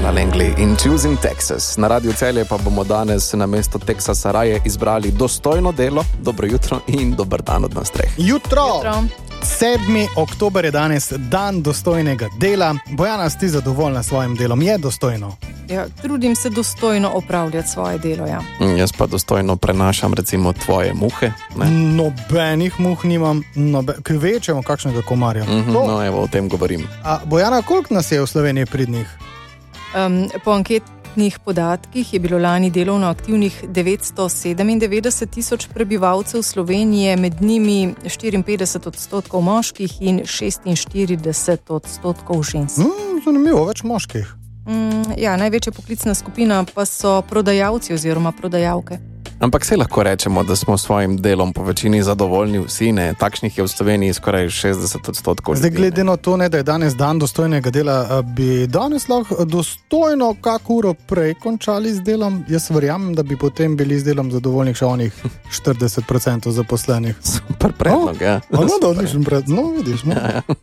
Sarah Langley in Choosing Texas. Na Radio Celje pa bomo danes namesto Teksasa raje izbrali dostojno delo. Dobro jutro in dober dan od nas treh. Jutro. 7. oktober je danes dan dostojnega dela. Bojana, si zadovoljna s svojim delom? Je dostojno? Ja, trudim se dostojno opravljati svoje delo, ja. Jaz pa dostojno prenašam recimo tvoje muhe. Ne? Nobenih muh nimam, kvečemo kakšnega komarja. No, evo, o tem govorim. Bojana, koliko nas je v Sloveniji pridnih? Po anketnih podatkih je bilo lani delovno aktivnih 997 tisoč prebivalcev Slovenije, med njimi 54% moških in 46% žensk. Zanimivo, več moških. Ja, največja poklicna skupina pa so prodajalci oziroma prodajalke. Ampak se lahko rečemo, da smo s svojim delom po večini zadovoljni vsi, ne? Takšnih je v Sloveniji skoraj 60%. Zdaj, glede na to, da je danes dan dostojnega dela, bi danes lahko dostojno kak uro prej končali z delom? Jaz verjamem, da bi potem bili z delom zadovoljnih še onih 40% zaposlenih. Super predlog, ja. No, da odličen predlog, no vidiš. No. Ja.